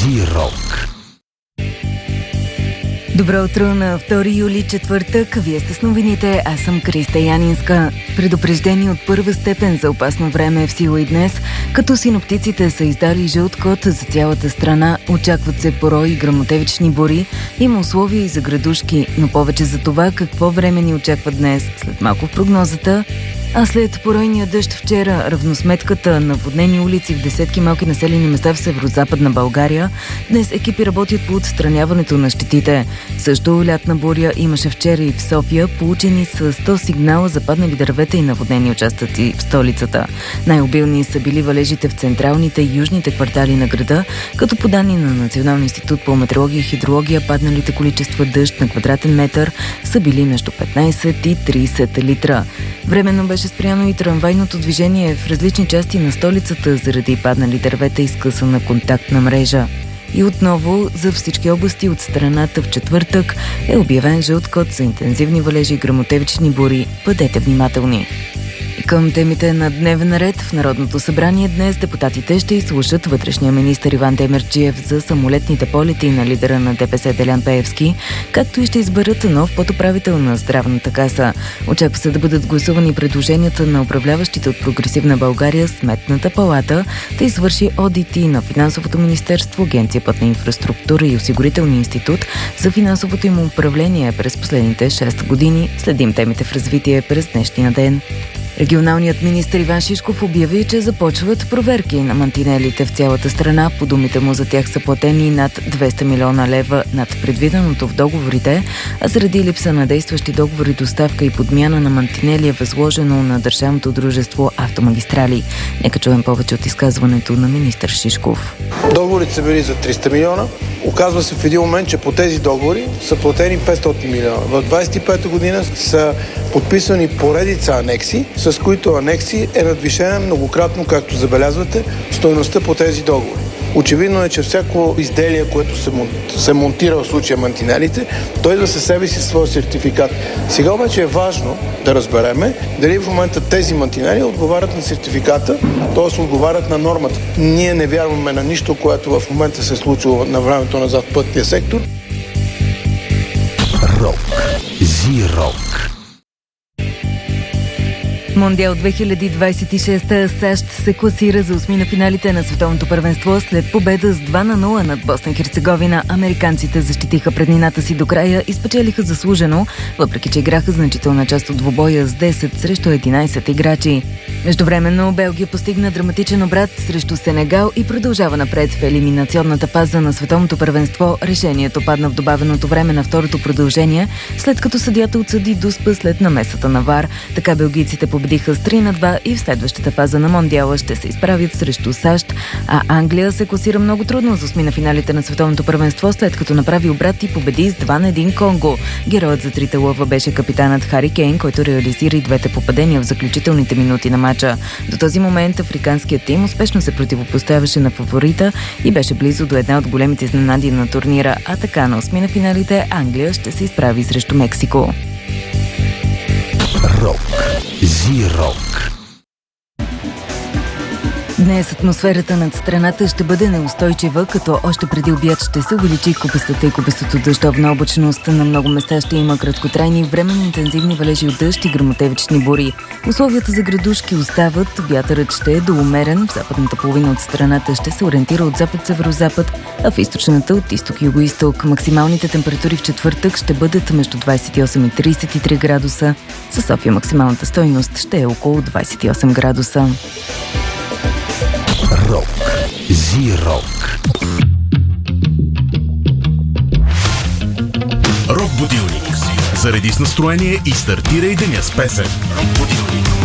Зи-рок. Добро утро на 2 юли, четвъртък. Вие сте с новините, аз съм Криста Янинска. Предупреждение от първа степен за опасно време е в сила и днес, като синоптиците са издали жълт код за цялата страна. Очакват се порой и гръмотевични бури. Има условия и за градушки, но повече за това какво време ни очаква днес. След малко в прогнозата. А след поройния дъжд вчера, равносметката на наводнени улици в десетки малки населени места в северо-западна България, днес екипи работят по отстраняването на щетите. Също лятна буря имаше вчера и в София, получени с 100 сигнала за паднали дървета и наводнени участъци в столицата. Най-обилни са били валежите в централните и южните квартали на града, като по данни на Националния институт по метеорология и хидрология падналите количества дъжд на квадратен метър са били между 15 и 30 литра. Временно беше спряно и трамвайното движение в различни части на столицата заради паднали дървета и скъсана контактна мрежа. И отново за всички области от страната в четвъртък е обявен жълт код за интензивни валежи и гръмотевични бури. Бъдете внимателни! И към темите на дневен ред в Народното събрание днес депутатите ще изслушат вътрешния министър Иван Демерджиев за самолетните полети на лидера на ДПС Делян Пеевски, както и ще изберат нов подуправител на Здравната каса. Очаква се да бъдат гласувани предложенията на управляващите от Прогресивна България Сметната палата да извърши одити на Финансовото министерство, Агенция пътна инфраструктура и Осигурителния институт за финансовото им управление през последните 6 години. Следим темите в развитие през днешния ден. Регионалният министър Иван Шишков обяви, че започват проверки на мантинелите в цялата страна. По думите му за тях са платени над 200 милиона лева над предвиденото в договорите, а заради липса на действащи договори доставка и подмяна на мантинели е възложено на държавното дружество Автомагистрали. Нека чуем повече от изказването на министър Шишков. Договорите са били за 300 милиона. Оказва се в един момент, че по тези договори са платени 500 милиона. В 25-та година са подписани поредица анекси, с които анекси е надвишена многократно, както забелязвате, стойността по тези договори. Очевидно е, че всяко изделие, което се монтира в случая мантинелите, той идва със себе си своя сертификат. Сега обаче е важно да разбереме дали в момента тези мантинели отговарят на сертификата, т.е. отговарят на нормата. Ние не вярваме на нищо, което в момента се е случило на времето назад в пътния сектор. Рок. Зи-рок. Мондиал 2026 САЩ се класира за осми на финалите на световното първенство след победа с 2-0 над Босна и Херцеговина. Американците защитиха преднината си до края и спечелиха заслужено, въпреки че играха значителна част от двубоя с 10 срещу 11 играчи. Междувременно Белгия постигна драматичен обрат срещу Сенегал и продължава напред в елиминационната фаза на световното първенство. Решението падна в добавеното време на второто продължение, след като съдията отсъди дуспа след намесата на ВАР. Така белгийците победиха с 3-2 и в следващата фаза на Мондиала ще се изправят срещу САЩ, а Англия се класира много трудно за осми на финалите на световното първенство, след като направи обрат и победи с 2-1 Конго. Героят за трите лъва беше капитанът Хари Кейн, който реализира и двете попадения в заключителните минути на матча. До този момент африканският тим успешно се противопоставяше на фаворита и беше близо до една от големите изненади на турнира, а така на осми на финалите Англия ще се изправи срещу Мексико. Рок. Зи-рок. Днес атмосферата над страната ще бъде неустойчива, като още преди обяд ще се увеличи купестата и купестото дъждовна облачност. На много места ще има краткотрайни, временно интензивни валежи от дъжд и гръмотевични бури. Условията за градушки остават, вятърът ще е доумерен, в западната половина от страната ще се ориентира от запад-северозапад, а в източната от изток-юго-исток. Максималните температури в четвъртък ще бъдат между 28 и 33 градуса. За София максималната стойност ще е около 28 градуса. Рок. Зи-рок. Рок будилник. Зареди с настроение и стартирай деня с песен. Рок будилник.